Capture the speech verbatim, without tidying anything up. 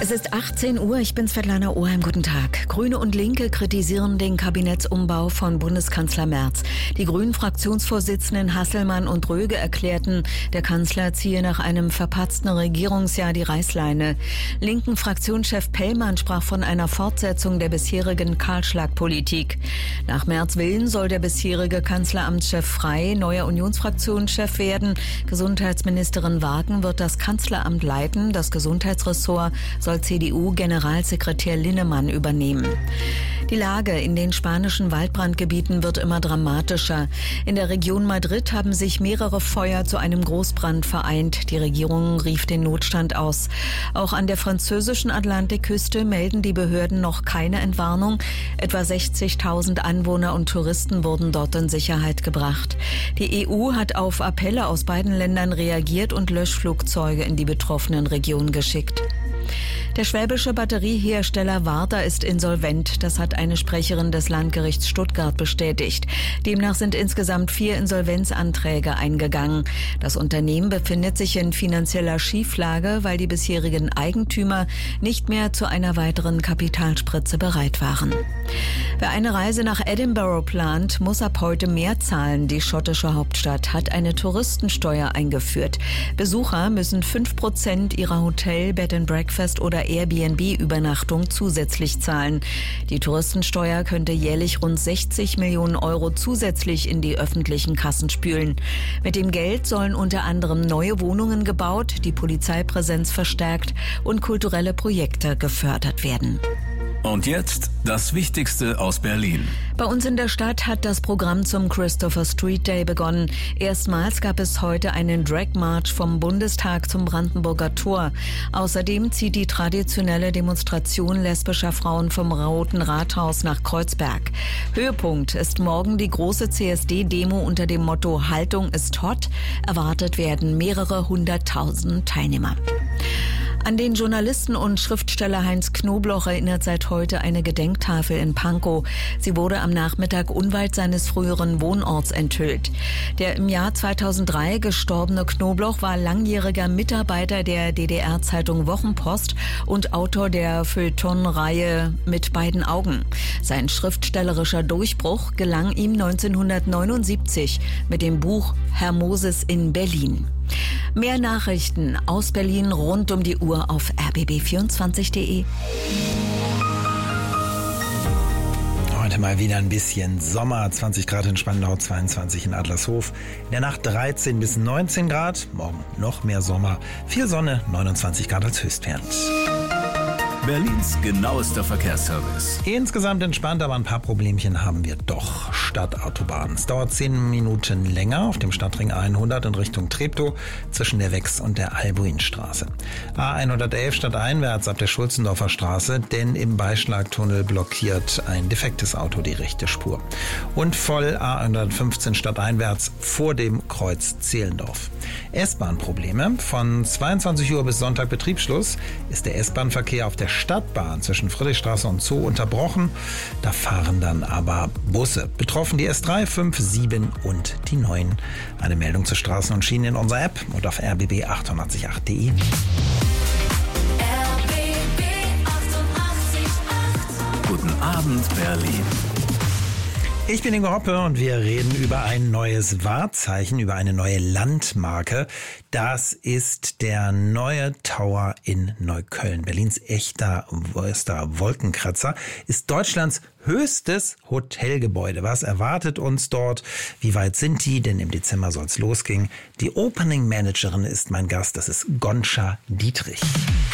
Es ist achtzehn Uhr, ich bin Svetlana Oheim, guten Tag. Grüne und Linke kritisieren den Kabinettsumbau von Bundeskanzler Merz. Die Grünen-Fraktionsvorsitzenden Hasselmann und Röge erklärten, der Kanzler ziehe nach einem verpatzten Regierungsjahr die Reißleine. Linken Fraktionschef Pellmann sprach von einer Fortsetzung der bisherigen Kahlschlagpolitik. Nach Merz' Willen soll der bisherige Kanzleramtschef Frey neuer Unionsfraktionschef werden. Gesundheitsministerin Wagen wird das Kanzleramt leiten. Das Gesundheitsressort soll C D U-Generalsekretär Linnemann übernehmen. Die Lage in den spanischen Waldbrandgebieten wird immer dramatischer. In der Region Madrid haben sich mehrere Feuer zu einem Großbrand vereint. Die Regierung rief den Notstand aus. Auch an der französischen Atlantikküste melden die Behörden noch keine Entwarnung. Etwa sechzigtausend Anwohner und Touristen wurden dort in Sicherheit gebracht. Die E U hat auf Appelle aus beiden Ländern reagiert und Löschflugzeuge in die betroffenen Regionen geschickt. Der schwäbische Batteriehersteller Warta ist insolvent. Das hat eine Sprecherin des Landgerichts Stuttgart bestätigt. Demnach sind insgesamt vier Insolvenzanträge eingegangen. Das Unternehmen befindet sich in finanzieller Schieflage, weil die bisherigen Eigentümer nicht mehr zu einer weiteren Kapitalspritze bereit waren. Wer eine Reise nach Edinburgh plant, muss ab heute mehr zahlen. Die schottische Hauptstadt hat eine Touristensteuer eingeführt. Besucher müssen fünf Prozent ihrer Hotel-, Bed and Breakfast oder Airbnb-Übernachtung zusätzlich zahlen. Die Touristensteuer könnte jährlich rund sechzig Millionen Euro zusätzlich in die öffentlichen Kassen spülen. Mit dem Geld sollen unter anderem neue Wohnungen gebaut, die Polizeipräsenz verstärkt und kulturelle Projekte gefördert werden. Und jetzt das Wichtigste aus Berlin. Bei uns in der Stadt hat das Programm zum Christopher Street Day begonnen. Erstmals gab es heute einen Drag March vom Bundestag zum Brandenburger Tor. Außerdem zieht die traditionelle Demonstration lesbischer Frauen vom Roten Rathaus nach Kreuzberg. Höhepunkt ist morgen die große C S D-Demo unter dem Motto Haltung ist hot. Erwartet werden mehrere hunderttausend Teilnehmer. An den Journalisten und Schriftsteller Heinz Knobloch erinnert seit heute eine Gedenktafel in Pankow. Sie wurde am Nachmittag unweit seines früheren Wohnorts enthüllt. Der im Jahr zweitausenddrei gestorbene Knobloch war langjähriger Mitarbeiter der D D R-Zeitung Wochenpost und Autor der Feuilleton-Reihe Mit beiden Augen. Sein schriftstellerischer Durchbruch gelang ihm neunzehnhundertneunundsiebzig mit dem Buch Herr Moses in Berlin. Mehr Nachrichten aus Berlin rund um die Uhr auf r b b vierundzwanzig punkt d e. Heute mal wieder ein bisschen Sommer, zwanzig Grad in Spandau, zweiundzwanzig in Adlershof. In der Nacht dreizehn bis neunzehn Grad, morgen noch mehr Sommer, viel Sonne, neunundzwanzig Grad als Höchstwert. Berlins genauester Verkehrsservice. Insgesamt entspannt, aber ein paar Problemchen haben wir doch. Stadtautobahn. Es dauert zehn Minuten länger auf dem Stadtring hundert in Richtung Treptow zwischen der Wex und der Albuinstraße. A hundertelf stadteinwärts ab der Schulzendorfer Straße, denn im Beischlagtunnel blockiert ein defektes Auto die rechte Spur. Und voll A hundertfünfzehn stadteinwärts vor dem Kreuz Zehlendorf. S-Bahn-Probleme. Von zweiundzwanzig Uhr bis Sonntag Betriebsschluss ist der S-Bahn-Verkehr auf der Stadtbahn zwischen Friedrichstraße und Zoo unterbrochen. Da fahren dann aber Busse. Betroffen die S drei, fünf, sieben und die neun. Eine Meldung zu Straßen und Schienen in unserer App und auf r b b achtundachtzig punkt acht punkt d e. R B B achtundachtzig Komma acht. Guten Abend, Berlin. Ich bin Ingo Hoppe und wir reden über ein neues Wahrzeichen, über eine neue Landmarke. Das ist der neue Tower in Neukölln. Berlins echter erster Wolkenkratzer ist Deutschlands höchstes Hotelgebäude. Was erwartet uns dort? Wie weit sind die? Denn im Dezember soll es losgehen. Die Opening Managerin ist mein Gast. Das ist Goncha Dietrich.